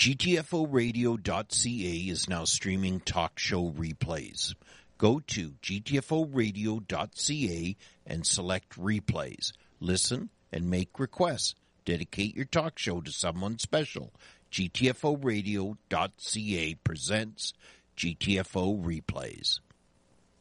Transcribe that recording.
GTFOradio.ca is now streaming talk show replays. Go to GTFOradio.ca and select replays. Listen and make requests. Dedicate your talk show to someone special. GTFOradio.ca presents GTFO Replays.